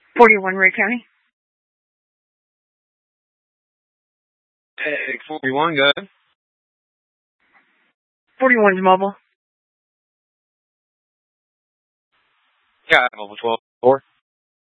41 Ray County. Hey, 41, go ahead. 41's mobile. Yeah, mobile 12. 4.